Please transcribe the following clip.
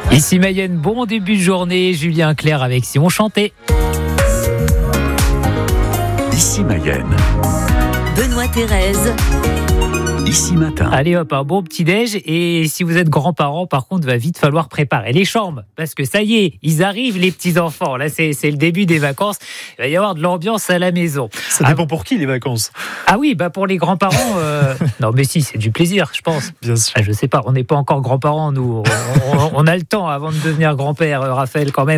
Ici Mayenne, bon début de journée. Julien Clerc avec Simon Chanté. Ici Mayenne. Benoît Thérèse. Ici Matin. Allez hop, un bon petit-déj. Et si vous êtes grands-parents, par contre, va vite falloir préparer les chambres. Parce que ça y est, ils arrivent les petits-enfants. Là, c'est le début des vacances. Il va y avoir de l'ambiance à la maison. Ça dépend pour qui les vacances. Ah oui, pour les grands-parents, non mais si, c'est du plaisir, je pense. Bien sûr. Je sais pas, on n'est pas encore grands-parents, nous. On a le temps avant de devenir grand-père, Raphaël, quand même.